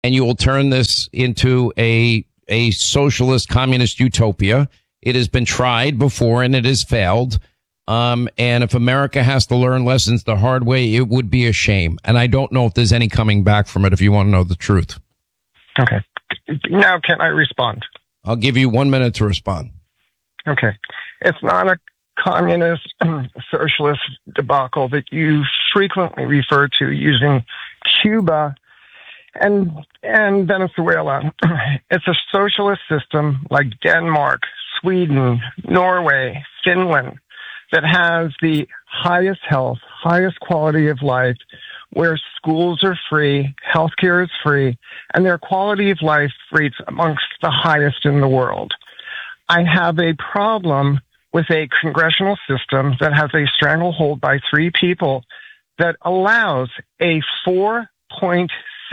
and you will turn this into a socialist communist utopia. It has been tried before and it has failed. And if America has to learn lessons the hard way, it would be a shame. And I don't know if there's any coming back from it if you want to know the truth. Okay. Now, can I respond? I'll give you 1 minute to respond. Okay. It's not a communist socialist debacle that you frequently refer to using Cuba and Venezuela. It's a socialist system like Denmark, Sweden, Norway, Finland, that has the highest health, highest quality of life, where schools are free, healthcare is free, and their quality of life rates amongst the highest in the world. I have a problem with a congressional system that has a stranglehold by three people that allows a $4.6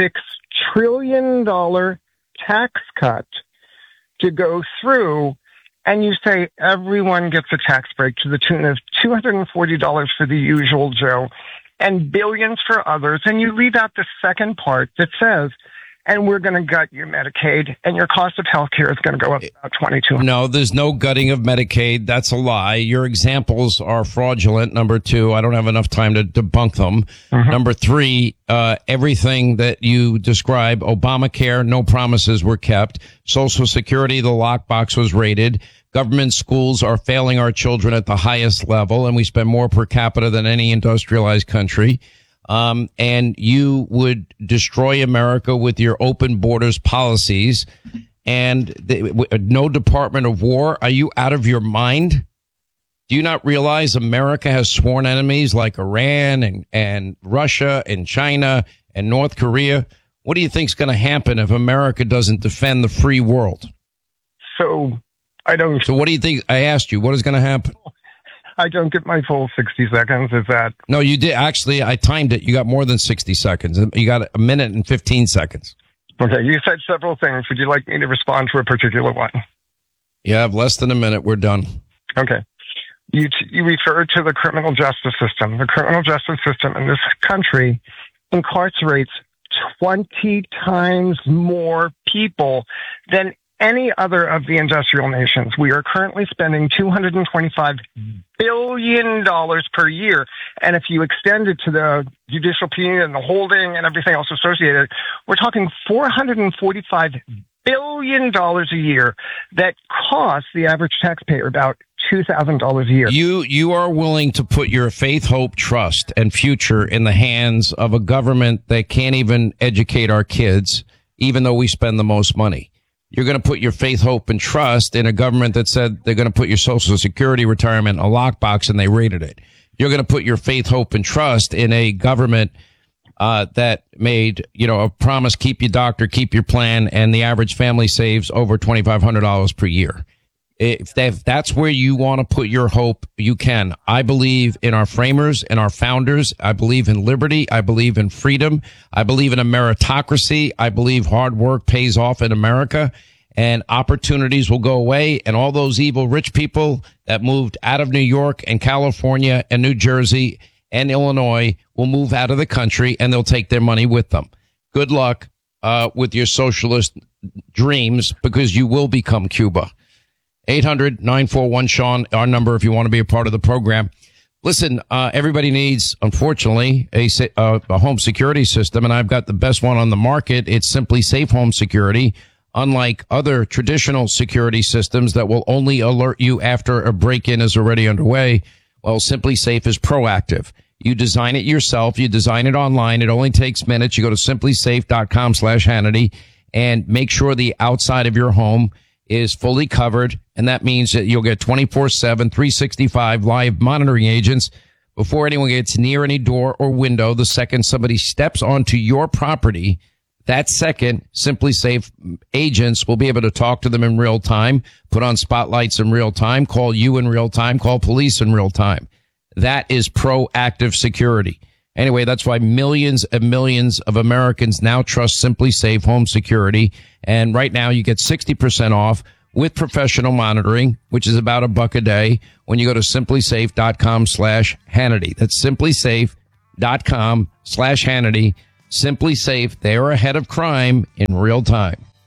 trillion tax cut to go through, and you say everyone gets a tax break to the tune of $240 for the usual Joe and billions for others, and you leave out the second part that says, and we're going to gut your Medicaid, and your cost of health care is going to go up about $2,200. No, there's no gutting of Medicaid. That's a lie. Your examples are fraudulent. Number two, I don't have enough time to debunk them. Mm-hmm. Number three, everything that you describe, Obamacare, no promises were kept. Social Security, the lockbox was raided. Government schools are failing our children at the highest level, and we spend more per capita than any industrialized country. And you would destroy America with your open borders policies and no Department of War. Are you out of your mind? Do you not realize America has sworn enemies like Iran and Russia and China and North Korea? What do you think is going to happen if America doesn't defend the free world? So what do you think? I asked you, what is going to happen? I don't get my full 60 seconds. Is that? No, you did. Actually, I timed it. You got more than 60 seconds. You got a minute and 15 seconds. Okay. You said several things. Would you like me to respond to a particular one? You have less than a minute. We're done. Okay. You referred to the criminal justice system. The criminal justice system in this country incarcerates 20 times more people than any other of the industrial nations. We are currently spending $225 billion per year. And if you extend it to the judicial penal and the holding and everything else associated, we're talking $445 billion a year that costs the average taxpayer about $2,000 a year. You are willing to put your faith, hope, trust, and future in the hands of a government that can't even educate our kids, even though we spend the most money. You're going to put your faith, hope, and trust in a government that said they're going to put your Social Security retirement in a lockbox and they raided it. You're going to put your faith, hope, and trust in a government that made, a promise, keep your doctor, keep your plan, and the average family saves over $2,500 per year. If that's where you want to put your hope, you can. I believe in our framers and our founders. I believe in liberty. I believe in freedom. I believe in a meritocracy. I believe hard work pays off in America and opportunities will go away. And all those evil rich people that moved out of New York and California and New Jersey and Illinois will move out of the country and they'll take their money with them. Good luck with your socialist dreams, because you will become Cuba. 800-941-SEAN, our number if you want to be a part of the program. Listen, everybody needs, unfortunately, a home security system, and I've got the best one on the market. It's Simply Safe Home Security. Unlike other traditional security systems that will only alert you after a break-in is already underway, well, Simply Safe is proactive. You design it yourself. You design it online. It only takes minutes. You go to simplysafe.com/Hannity and make sure the outside of your home is fully covered, and that means that you'll get 24/7, 365 live monitoring agents before anyone gets near any door or window. The second somebody steps onto your property, that second, Simply Safe agents will be able to talk to them in real time, put on spotlights in real time, call you in real time, call police in real time. That is proactive security. Anyway, that's why millions and millions of Americans now trust Simply Safe Home Security. And right now you get 60% off with professional monitoring, which is about $1 a day when you go to simplysafe.com/Hannity. That's simplysafe.com/Hannity. Simply Safe, they are ahead of crime in real time.